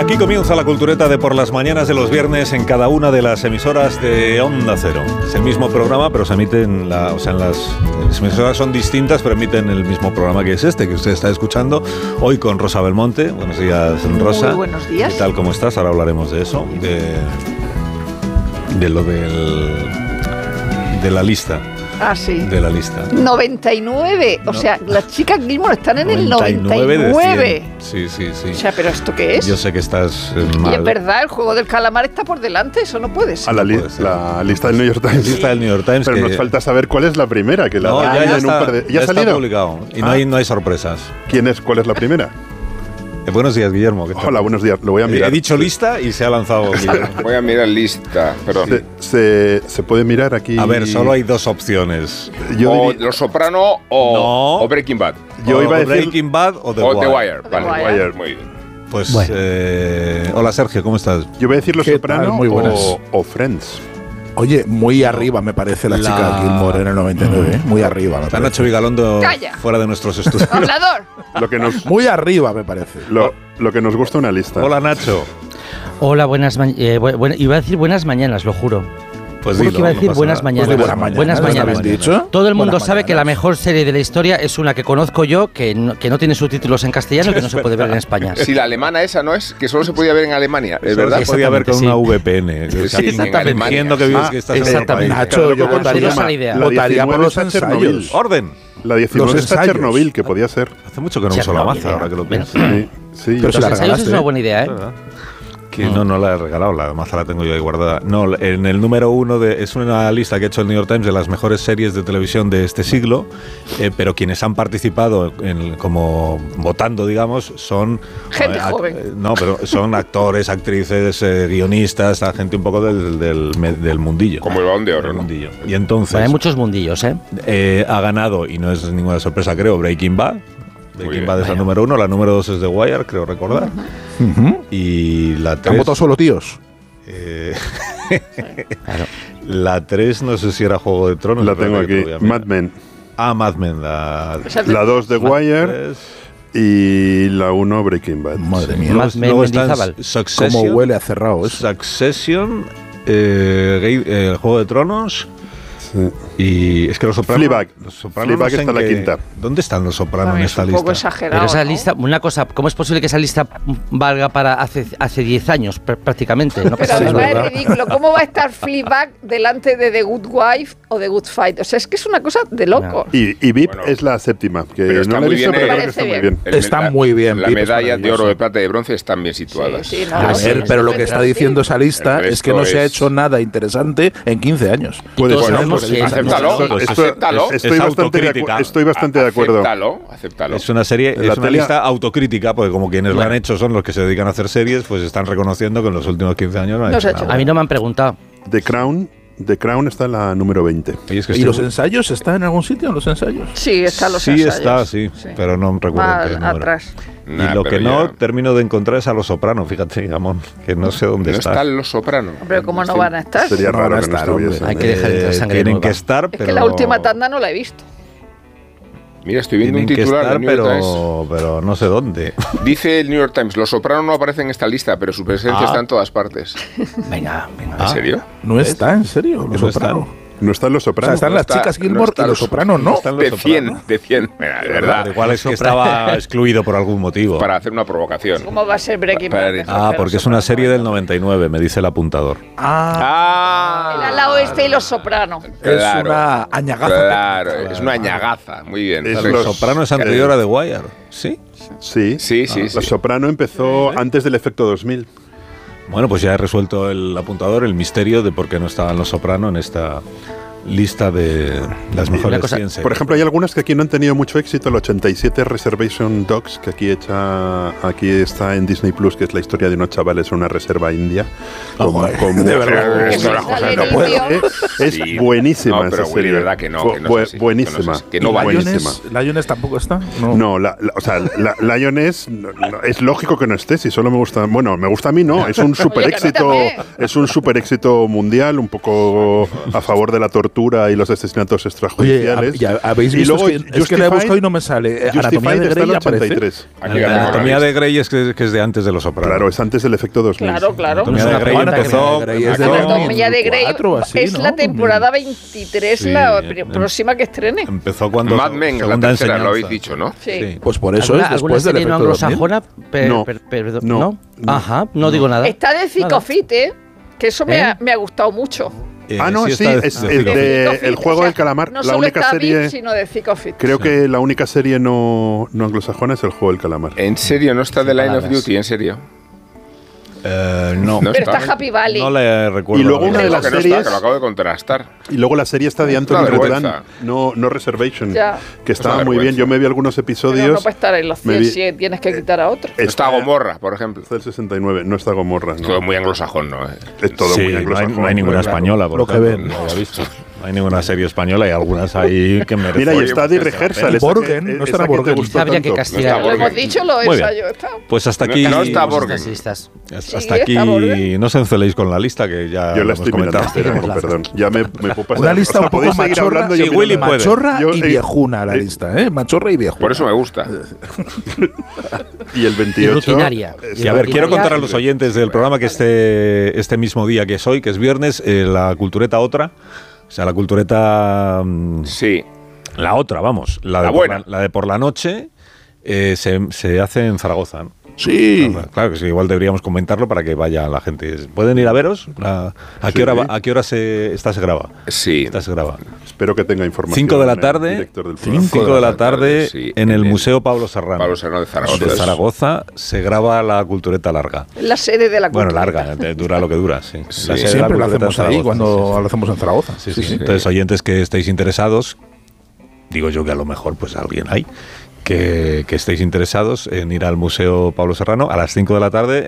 Aquí comienza la cultureta de por las mañanas de los viernes en cada una de las emisoras de Onda Cero. Es el mismo programa, pero se emite las emisoras son distintas, pero emiten el mismo programa que es este, que usted está escuchando hoy con Rosa Belmonte. Buenos días, Rosa. Muy buenos días. ¿Qué tal? ¿Cómo estás? Ahora hablaremos de eso, de lo de la lista. Ah, sí. De la lista. 99. O sea, las chicas Gilmore están en el 99. Sí. O sea, ¿pero esto qué es? Yo sé que estás mal. Y es verdad, el juego del calamar está por delante. Eso no puede ser. La lista del New York Times. La lista del New York Times. Pero nos falta saber cuál es la primera. Que ya ha salido. Está publicado. Y no hay sorpresas. ¿Cuál es la primera? Buenos días, Guillermo. Hola, buenos días. Lo voy a mirar. He dicho lista y se ha lanzado Guillermo. Voy a mirar lista, perdón. Se puede mirar aquí. A ver, solo hay dos opciones. Los Soprano o Breaking Bad. Yo iba a decir Breaking Bad o The Wire. Vale, The Wire, muy bien. Pues, hola Sergio, ¿cómo estás? Yo voy a decir Los Soprano muy buenas. o Friends. Oye, muy arriba me parece la chica Gilmore en el 99, Muy arriba me Está parece. Nacho Vigalondo Calla. fuera de nuestros estudios. ¡Hablador! Muy arriba me parece. Lo que nos gusta una lista. Hola Nacho. Hola, iba a decir buenas mañanas, lo juro. Pues Juro que iba a decir buenas mañanas. Buenas mañanas. Dicho? Todo el mundo sabe que la mejor serie de la historia es una que conozco yo, que no tiene subtítulos en castellano y que no se puede ver en España. Si la alemana esa no es, que solo se podía ver en Alemania, ¿es verdad? Se podía ver con una VPN. Sí, exactamente. Entiendo que vives que estás exactamente. en otro país. Nacho, yo votaría por los ensayos. ensayos. ¡Orden! La 19 está Chernobyl, que podía ser. Hace mucho que no uso la maza, ahora que lo pienso. Sí, Pero Los ensayos es una buena idea, ¿eh? Que no la he regalado, la maza la tengo yo ahí guardada. No, en el número 1 es una lista que ha hecho el New York Times de las mejores series de televisión de este siglo, pero quienes han participado como votando, digamos, son gente joven. No, pero son actores, actrices, guionistas, gente un poco del mundillo. Como el Balón de Oro, ¿no? Mundillo. Y entonces Hay muchos mundillos, ¿eh? ha ganado, y no es ninguna sorpresa, creo, Breaking Bad. Breaking Bad es la número 1, la número 2 es The Wire, creo recordar. Y la 3... ¿Han votado solo tíos? Claro. La 3 no sé si era Juego de Tronos. La tengo aquí. Mad Men. Mad Men. La 2 The Wire y la 1 Breaking Bad. Madre mía. Mad Men, Luego está Mendizábal. Succession. Cómo huele a cerrado eso. Succession, Juego de Tronos. Sí. Y es que Los Sopranos... Fleabag. Fleabag está en la quinta. ¿dónde están Los Sopranos en También es esta un lista? poco exagerado. Pero esa ¿no? lista, una cosa, ¿cómo es posible que esa lista valga para hace 10 años prácticamente? No Pero pasa además nada. es ridículo. ¿Cómo va a estar Fleabag delante de The Good Wife o The Good Fight? O sea, es que es una cosa de loco. Y VIP Bueno, es la séptima. Que pero está no la he muy visto, bien, pero creo que está muy bien. Está muy bien, La Pip, es medalla de maravilloso. oro, de plata y de bronce están bien situadas. Sí, no, A sí, ver, pero lo que está diciendo esa El lista resto es que no se ha es- hecho nada interesante en 15 años. Puede todos ser. sabemos porque que acéptalo, acéptalo. Estoy bastante de acuerdo. Acéptalo. Es una serie, La es una tele- lista autocrítica, porque como quienes la han hecho son los que se dedican a hacer series, pues están reconociendo que en los últimos 15 años no han No hecho se ha hecho nada. A mí no me han preguntado. The Crown está en la número 20. Y es que ¿Y los ensayos están en algún sitio? ¿Los ensayos? Sí, están los sí ensayos. está, sí, pero no recuerdo en qué número. atrás. Y lo que no termino de encontrar es a Los Sopranos, fíjate, Gamón, que no sé dónde No está. están Los Soprano. Hombre, ¿cómo no van a estar? Sería No raro van a que no estar, estuviesen. hombre. Hay que dejar entrar sangre Tienen nueva. que estar, Es pero que la última tanda no la he visto. Mira, estoy viendo un tienen que titular estar, del New York Times. pero no sé dónde. Dice el New York Times, Los Soprano no aparecen en esta lista, pero su presencia está en todas partes. Venga. ¿En serio? ¿No está, en serio? Los No Soprano. No están Los O sea, Sopranos. están las chicas Gilmore y los Sopranos, ¿no? Están Los De 100, Soprano. de 100. Mira, de verdad. Igual es que estaba excluido por algún motivo. Para hacer una provocación. ¿Cómo va a ser Breaking Bad? Porque es una serie del 99, me dice el apuntador. El Ah, ala oeste y los sopranos. Es una añagaza. Claro, es una añagaza. Muy bien. Es Los Los- Soprano es anterior a The Wire, ¿sí? Sí. Sí, sí, sí. Los Soprano empezó antes del efecto 2000. Bueno, pues ya he resuelto el apuntador, el misterio de por qué no estaban Los Soprano en esta lista de las mejores cosa, 100 series. Por ejemplo, hay algunas que aquí no han tenido mucho éxito. El 87 Reservation Dogs, que aquí está en Disney Plus, que es la historia de unos chavales en una reserva india. De verdad. Esto era Sale cosa- el no puedo. indio. Es Sí. buenísima No, pero esa Willy, serie. verdad que no, que no es así, buenísima. que no vale. buenísima. ¿Lioness tampoco está? No, o sea, Lioness es lógico que no esté, si solo me gusta. Bueno, me gusta a mí, no. Es un super Oye, que a mí éxito. también. Es un super éxito mundial, un poco a favor de la tortura tortura y los asesinatos Oye, extrajudiciales. ya habéis Y visto, luego es que la he buscado y no me sale. Anatomía de Grey aparece. 83. Aquí La la anatomía de Grey es que es de antes de Los Sopranos. Claro, es antes del efecto 2000. Claro, claro. Anatomía Es de una Grey buena empezó... Grey es La de Anatomía de Grey 2004 o así, es ¿no? la temporada 23, Sí, la próxima que estrene. Empezó cuando... Mad Men, la segunda tercera, lo enseñanza. habéis dicho, ¿no? Sí. Pues por eso ¿Alguna, es alguna después del serie no efecto 2000. anglosajona? No, Perdón, no, ¿no? no. Ajá, no digo nada. Está de Cicofite, que eso me ha gustado mucho. No, sí, está es de- el de Cicofite, El juego o sea, del calamar. No La solo única está serie... VIP, sino de Cicofite. Creo que la única serie no anglosajona es El juego del calamar. ¿En serio no está Sin The Line of palabras. Duty? ¿En serio? no. No Pero está Happy Valley. No le recuerdo. Y luego una de No, las que no series- está, que lo acabo de contrastar. Y luego la serie está de Es Anthony una Bourdain, vergüenza. no Reservation, Ya. que Es estaba una muy bien. vergüenza. Yo me vi algunos Pero no episodios. puede estar en los me 100 vi- si tienes que quitar a otro. Está Gomorra, por ejemplo. Está el 69, no está Gomorra. Es No. todo muy anglosajón, ¿no? Es todo Sí, muy no hay, anglosajón. no hay ninguna claro. española, por Lo que ejemplo, ven. no había visto. No hay ninguna serie española y algunas ahí que merecen. Mira, y Oye, está pues The esa Rehearsal. pena. esa Borgen, que- no esa estará que te Borgen. gustó Habría que tanto. castigar. No está Lo hemos Borgen. dicho, lo Muy ensayo. bien. Está. Pues hasta aquí... No está Borgen. Estas listas. Hasta Sí, aquí está Borgen. no os enceléis con la lista que ya Yo lo la hemos estoy mirando comentado. entera, con perdón. Ya me puedo pasar. Una lista O sea, un poco podéis seguir machorra, hablando, Sí, yo Willy mirando. puede. machorra Yo, y viejuna la lista, ¿eh? Machorra y viejuna. Por eso me gusta. Y el 28. rutinaria. Y a ver, quiero contar a los Sí. oyentes del programa que este mismo día que es hoy, que es viernes, la cultureta otra, o sea, la cultureta... Sí. La otra, vamos, La de buena. la de por la noche se hace en Zaragoza, ¿no? Sí. Claro que sí, igual deberíamos comentarlo para que vaya la gente. ¿Pueden ir a veros? ¿A qué Sí. hora, a qué hora esta se graba? Sí. Esta se graba. Espero que tenga información. 5 de la el tarde, director del programa. 5 de la tarde sí, en el en el Museo Pablo Serrano. Pablo Serrano de Zaragoza. De Zaragoza se graba la cultureta larga. La sede de la Bueno, cultura. larga, dura lo que dura, sí. Sí. La sede de la Siempre lo cultureta en hacemos ahí Zaragoza, cuando sí, lo hacemos en Zaragoza. sí, sí, sí. Entonces, oyentes que estéis interesados, digo yo que a lo mejor pues alguien hay, que estéis interesados en ir al Museo Pablo Serrano a las 5 de la tarde